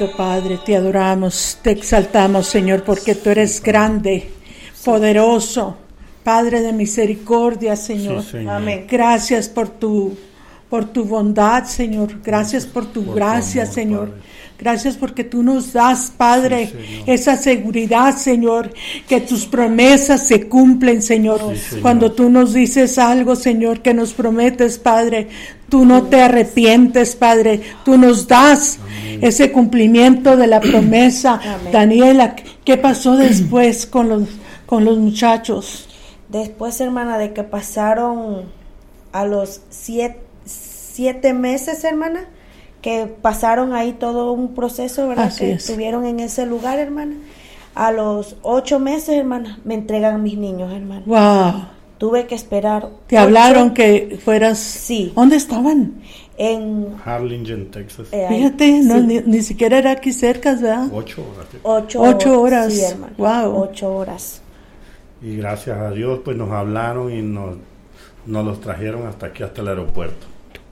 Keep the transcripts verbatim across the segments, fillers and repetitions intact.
Padre, te adoramos, te exaltamos, Señor, porque tú eres grande, poderoso, Padre de misericordia, Señor. Sí, Señor. Amén. Gracias por tu, por tu bondad, Señor. Gracias por tu por gracia, amor, Señor. Padre. Gracias porque tú nos das, Padre, sí, esa seguridad, Señor, que tus promesas se cumplen, Señor. Sí, Señor. Cuando tú nos dices algo, Señor, que nos prometes, Padre, tú no te arrepientes, Padre. Tú nos das Amén. Ese cumplimiento de la promesa. Amén. Daniela, ¿qué pasó después con los, con los muchachos? Después, hermana, de que pasaron a los siete, siete meses, hermana, que pasaron ahí todo un proceso, ¿verdad? Así que es. Estuvieron en ese lugar, hermana. A los ocho meses, hermana, me entregan mis niños, hermana. Wow. Tuve que esperar. ¿Te ocho? Hablaron que fueras? Sí. ¿Dónde estaban? En Harlingen, Texas. Eh, Fíjate, no, sí. ni, ni siquiera era aquí cerca, ¿verdad? Ocho horas. Ocho, ocho horas. Sí, hermana. Wow. Ocho horas. Y gracias a Dios, pues nos hablaron y nos, nos los trajeron hasta aquí, hasta el aeropuerto.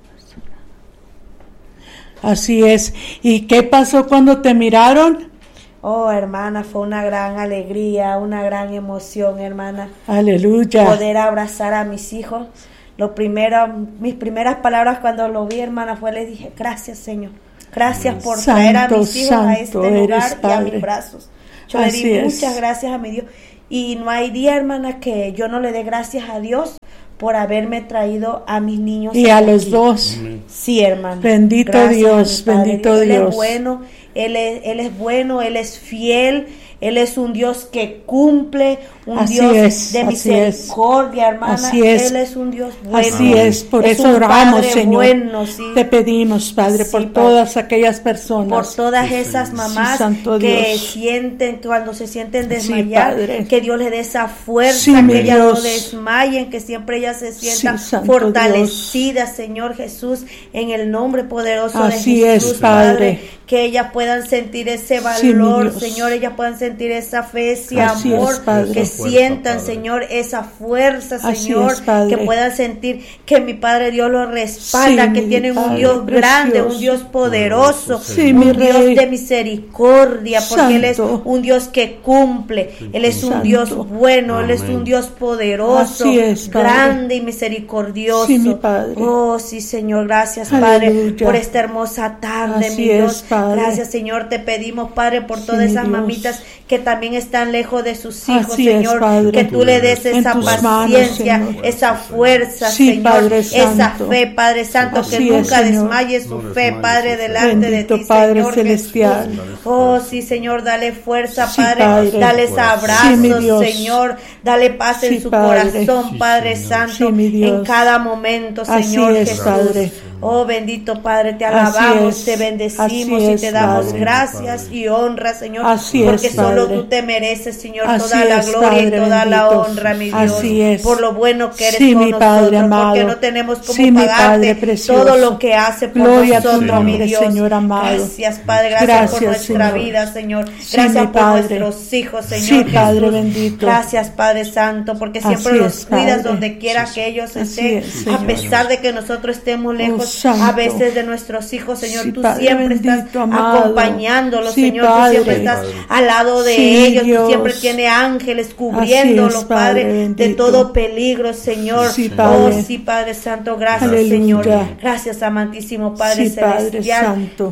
Así es. ¿Y qué pasó cuando te miraron? Oh, hermana, fue una gran alegría, una gran emoción, hermana. Aleluya. Poder abrazar a mis hijos. Lo primero, mis primeras palabras cuando lo vi, hermana, fue les dije, gracias, Señor. Gracias por santo, traer a mis hijos santo, a este lugar y padre. a mis brazos. Yo Así le di es. muchas gracias a mi Dios. Y no hay día, hermana, que yo no le dé gracias a Dios por haberme traído a mis niños. Y a aquí. los dos. Sí, hermano. Bendito Gracias Dios, bendito Él Dios. Es bueno, él es, él es bueno, Él es fiel, Él es un Dios que cumple, un así Dios es, de misericordia, es. hermana. Así es. Él es un Dios bueno. Así es, por es eso oramos, Padre Señor. Bueno, sí. Te pedimos, Padre, Sí, por Padre. todas aquellas personas. Por todas Sí, esas Señor. mamás Sí, santo que Dios. sienten, cuando se sienten Sí, desmayar, Padre. que Dios les dé esa fuerza, Sí, que mi ellas no Dios. desmayen, que siempre ellas se sientan Sí, santo fortalecidas, Señor Jesús, en el nombre poderoso Así de Jesús, es, Padre. que ellas puedan sentir ese Sí, mi valor, Dios. Señor, ellas puedan sentir esa fe, ese Así amor, es, Padre. que Esa fuerza, sientan, Padre. Señor, esa fuerza, Así Señor, es, Padre. que puedan sentir que mi Padre Dios los respalda, Sí, que mi tienen un Padre Dios grande, precioso. un Dios poderoso, Sí, un mi Dios Rey. de misericordia, porque Él es Santo. un Dios que cumple, Él es un Santo. Dios bueno, Él es Amén. un Dios poderoso, Así es, Padre. grande y misericordioso. Sí, mi Padre. Oh, sí, Señor, gracias, Padre, Aleluya. por esta hermosa tarde, Así mi Dios. es, Padre. Gracias, Señor, te pedimos, Padre, por Sí, todas mi esas Dios. mamitas que también están lejos de sus hijos, Así es, Señor, Padre. que tú le des En esa tus paciencia, manos, Señor. esa fuerza, Sí, Señor, Padre esa Santo. fe, Padre Santo, Así que es, nunca Señor. desmaye su No fe, desmaye Padre, su fe. delante Bendito de ti, Padre Señor celestial. Jesús. Dale Oh, fuerza. sí, Señor, dale fuerza, Sí, Padre, Padre. dale Sí, abrazos, mi Dios. Señor, dale paz en Sí, su Padre. corazón, Sí, Padre Señor. Santo, Sí, mi Dios. en cada momento, Así Señor es, Jesús. Padre. Oh, bendito Padre, te Así alabamos, es. te bendecimos Así y es, te damos Padre. gracias Padre. y honra, Señor, Así porque es, solo Padre. tú te mereces, Señor, Así toda la es, gloria Padre y toda la bendito. honra, mi Dios, Así es. por lo bueno que eres Sí, con mi nosotros, Padre amado. porque no tenemos cómo Sí, mi pagarte Padre precioso. todo lo que hace por Gloria a tu nosotros, mi nombre, Dios. Señor amado. Gracias, Padre, gracias, Gracias, por nuestra Señor. vida, Señor. Sí, Gracias mi por Padre. nuestros hijos, Señor Sí, Jesús. Padre bendito. Gracias, Padre Santo, porque siempre Así los es, cuidas Padre. donde quiera Sí, que ellos Así estén, es, a Señor. pesar de que nosotros estemos lejos, santo. a veces de nuestros hijos, Señor, Sí, tú Padre siempre bendito, estás amado. acompañándolos, Sí, Señor, Padre. tú siempre Sí, estás Padre. al lado de Sí, ellos, Dios. tú siempre tienes ángeles cubriéndolos, Así es, Padre Padre, de bendito. todo peligro, Señor. Sí, Oh, Padre. sí, Padre Santo, gracias, Aleluya. Señor. Gracias, amantísimo Padre Sí, Padre Celestial. Santo.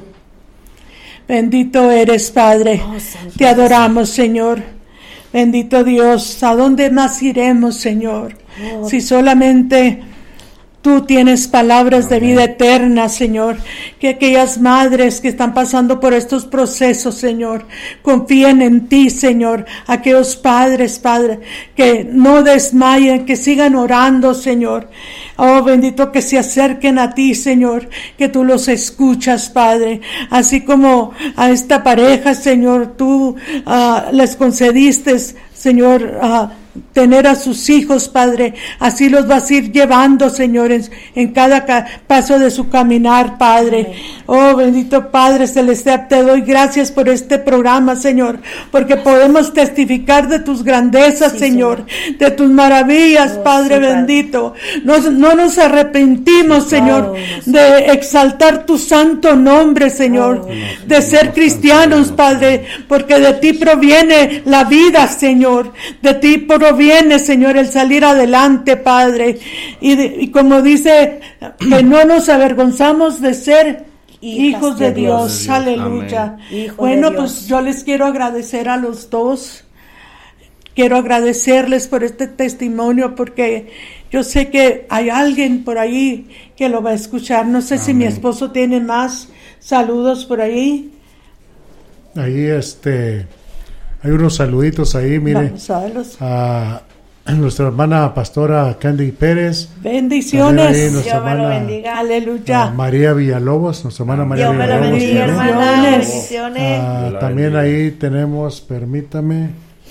Bendito eres, Padre. Oh, Santo Te adoramos, Señor. Bendito Dios. ¿A dónde más iremos, Señor? Oh. Si solamente tú tienes palabras de vida eterna, Señor. Que aquellas madres que están pasando por estos procesos, Señor, confíen en ti, Señor. Aquellos padres, Padre, que no desmayen, que sigan orando, Señor. Oh, bendito, que se acerquen a ti, Señor, que tú los escuchas, Padre. Así como a esta pareja, Señor, tú uh, les concediste, Señor, uh, tener a sus hijos, Padre. Así los vas a ir llevando, Señor, en, en cada ca- paso de su caminar, Padre. Amén. Oh, bendito Padre Celestial, te doy gracias por este programa, Señor, porque podemos testificar de tus grandezas, sí, Señor, Señor, de tus maravillas, oh, Padre sí, bendito. Nos, no nos arrepentimos, sí, Señor, oh, de exaltar tu santo nombre, Señor, oh, de ser cristianos, Padre, porque de ti proviene la vida, Señor, de ti proviene, Señor, el salir adelante, Padre, y, de, y como dice, que no nos avergonzamos de ser hijos de, de Dios, Dios. Aleluya. Bueno, pues yo les quiero agradecer a los dos, quiero agradecerles por este testimonio, porque yo sé que hay alguien por ahí que lo va a escuchar. No sé, amén, si mi esposo tiene más saludos por ahí. Ahí este hay unos saluditos ahí, mire. Vamos a verlos. A nuestra hermana pastora Candy Pérez. Bendiciones. Dios hermana, me lo bendiga. Aleluya. María Villalobos, nuestra hermana María Dios Villalobos. Me lo bendiga, hermana. Bendiciones. Ah, también ahí tenemos, permítame.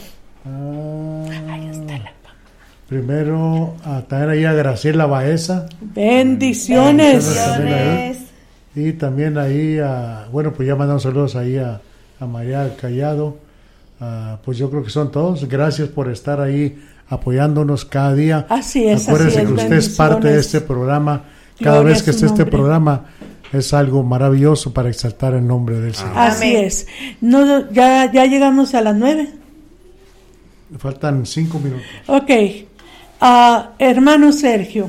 Ah, ahí está la primero, ah, también ahí a Graciela Baeza. Bendiciones. Bendiciones. Y también ahí, a, bueno, pues ya mandamos saludos ahí a, a María Callado. Uh, pues yo creo que son todos. Gracias por estar ahí apoyándonos cada día. Así es. Acuérdense así es, que usted es parte de este programa. Cada Gloria vez que esté este programa es algo maravilloso para exaltar el nombre del Señor. Así Amén. Es. No, ya, ya llegamos a las nueve. Faltan cinco minutos. Ok. Uh, hermano Sergio,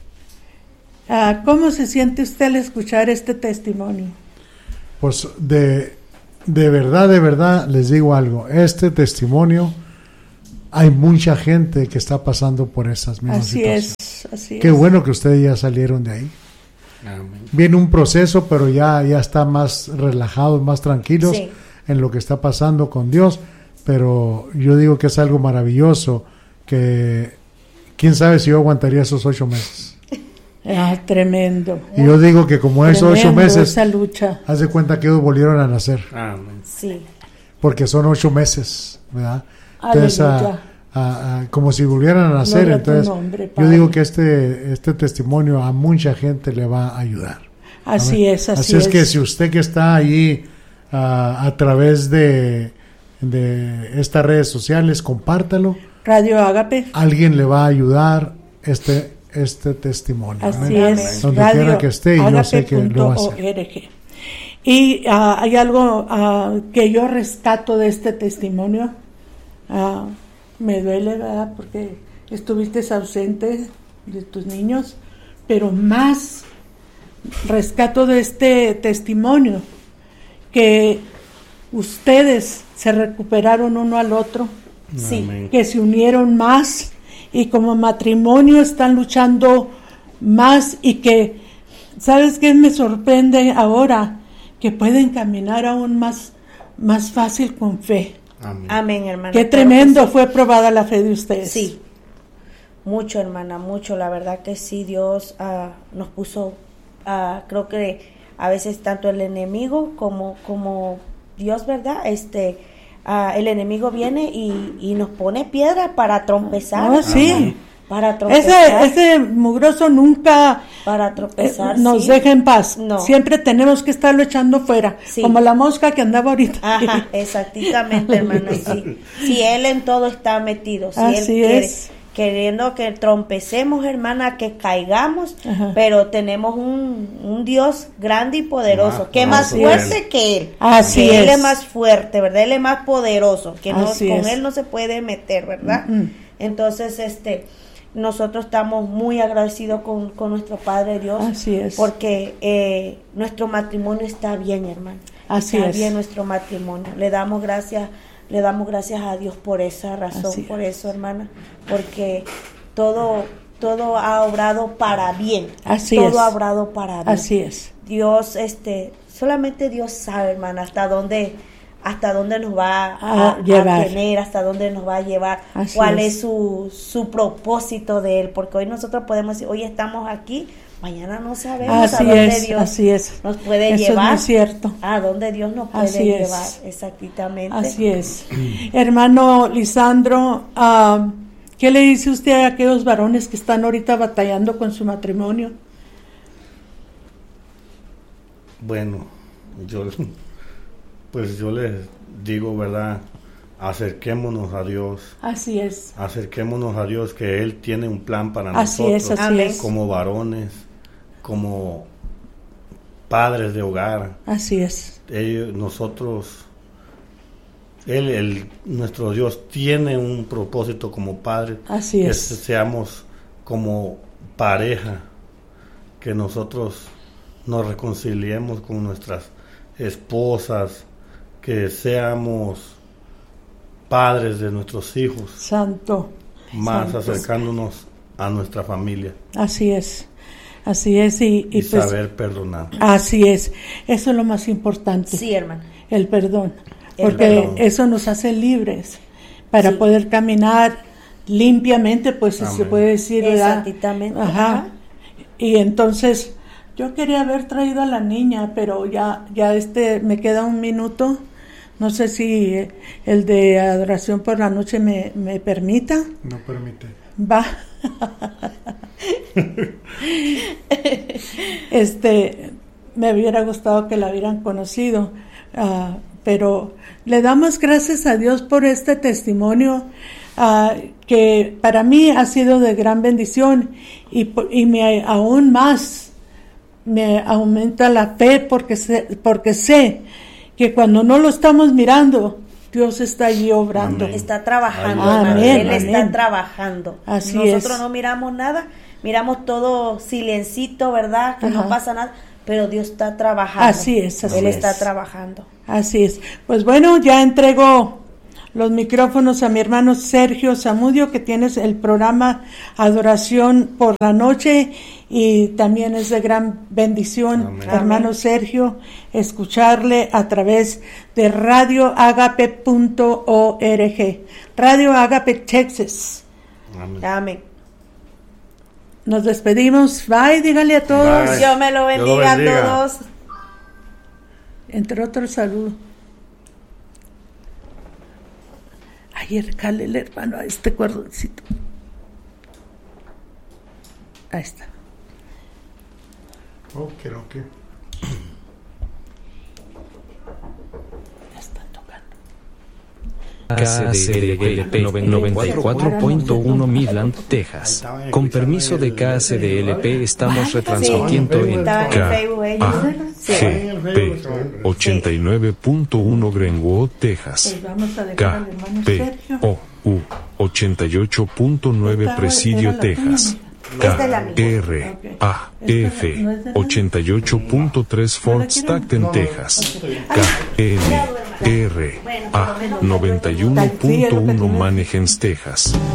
uh, ¿cómo se siente usted al escuchar este testimonio? Pues de, de verdad, de verdad, les digo algo. Este testimonio, hay mucha gente que está pasando por esas mismas así situaciones. Es, así Qué es. bueno que ustedes ya salieron de ahí. Amén. Viene un proceso, pero ya, ya está más relajados, más tranquilos sí. en lo que está pasando con Dios. Pero yo digo que es algo maravilloso, que quién sabe si yo aguantaría esos ocho meses. Ah, tremendo. Y yo digo que como tremendo, esos ocho meses, esa lucha. haz de cuenta que ellos volvieron a nacer. Amén. Sí. Porque son ocho meses, ¿verdad? Entonces, a, a, a, como si volvieran a nacer. Gloria entonces, nombre, yo digo que este, este testimonio a mucha gente le va a ayudar. Así es, así, así es. Así es que si usted que está allí uh, a través de... de estas redes sociales, compártalo. Radio Ágape. Alguien le va a ayudar este este testimonio. Así ¿Amén? es. Donde Radio quiera que esté, y yo sé que lo va a hacer. Y uh, hay algo uh, que yo rescato de este testimonio. Uh, me duele, ¿verdad? Porque estuviste ausente de tus niños, pero más rescato de este testimonio que ustedes se recuperaron uno al otro, sí, que se unieron más y como matrimonio están luchando más y que, ¿sabes qué me sorprende ahora? Que pueden caminar aún más, más fácil con fe. Amén, Amén hermana. Qué tremendo sí. fue probada la fe de ustedes. Sí, mucho hermana, mucho, la verdad que sí, Dios uh, nos puso, uh, creo que a veces tanto el enemigo como, como Dios, ¿verdad? Este, uh, el enemigo viene y, y nos pone piedras para trompezar. Oh, sí. Para tropezar. Ese, ese mugroso nunca para tropezar, eh, nos sí. deja en paz. No. Siempre tenemos que estarlo echando fuera, sí. como la mosca que andaba ahorita. Ajá, exactamente, hermana. Sí. Si Él en todo está metido, si Así Él quiere, es. queriendo que trompecemos, hermana, que caigamos, ajá. pero tenemos un, un Dios grande y poderoso, ah, que es más fuerte es. que Él. Así que es. Él es más fuerte, ¿verdad? Él es más poderoso, que no, con es. Él no se puede meter, ¿verdad? Mm-hmm. Entonces, este... nosotros estamos muy agradecidos con, con nuestro Padre Dios. Así es. Porque eh, nuestro matrimonio está bien, hermano. Así está es. bien nuestro matrimonio. Le damos gracias, le damos gracias a Dios por esa razón, Así por es. eso, hermana. Porque todo, todo ha obrado para bien. Así todo es. ha obrado para bien. Así es. Dios, este, solamente Dios sabe, hermana, hasta dónde... hasta dónde nos va a, a, a tener, hasta dónde nos va a llevar, Así cuál es, es su, su propósito de Él, porque hoy nosotros podemos decir, hoy estamos aquí, mañana no sabemos así a dónde es, Dios así es. nos puede Eso llevar, es muy cierto. a dónde Dios nos puede así llevar, es. exactamente. Así es. Hermano Lisandro, uh, ¿Qué le dice usted a aquellos varones que están ahorita batallando con su matrimonio? Bueno, yo, pues yo les digo, ¿verdad? Acerquémonos a Dios. Así es. Acerquémonos a Dios, que Él tiene un plan para así nosotros. Es, así es. Como varones, como padres de hogar. Así es. Ellos, nosotros, Él, el, nuestro Dios tiene un propósito como padre. Así que es. seamos como pareja, que nosotros nos reconciliemos con nuestras esposas, que seamos padres de nuestros hijos. Santo. Más Santo. Acercándonos a nuestra familia. Así es. Así es. Y, y, y pues, saber perdonar. Así es. Eso es lo más importante. Sí, hermano. El perdón. El porque perdón. Eso nos hace libres para sí. poder caminar limpiamente, pues Amén. Se puede decir, ¿verdad? Exactamente. Ajá. Ajá. Y entonces, yo quería haber traído a la niña, pero ya, ya este, me queda un minuto. No sé si el de adoración por la noche me, me permita. No permite. Va. este, me hubiera gustado que la hubieran conocido, uh, pero le damos gracias a Dios por este testimonio uh, que para mí ha sido de gran bendición y, y me aún más me aumenta la fe porque sé, porque sé que cuando no lo estamos mirando, Dios está allí obrando. Amén. Está trabajando. Amén. Él Amén. está trabajando. Así Nosotros es. no miramos nada, miramos todo silencito, ¿verdad? Que Ajá. no pasa nada, pero Dios está trabajando. Así es. Así Él es. está trabajando. Así es. Pues bueno, ya entrego los micrófonos a mi hermano Sergio Zamudio, que tienes el programa Adoración por la Noche y también es de gran bendición, Amén. Hermano Sergio, escucharle a través de radio agape punto org, Radio Agape Texas. Amén. Amén. Nos despedimos. Bye, dígale a todos. Bye. Dios me lo bendiga, lo bendiga a todos. Entre otros saludos. Ayer cale el hermano a este cordoncito. Ahí está. Ok, ok. Ya están tocando. K C D L P noventa y cuatro punto uno Midland, Texas. Con permiso de K C D L P estamos retransmitiendo en K A G P ochenta y nueve punto uno Greenwood, Texas. K P O U ochenta y ocho punto nueve Presidio, Texas. K R A F ochenta y ocho punto tres Fort Stockton, Texas. K N R A noventa y uno punto uno Mannequins, Texas.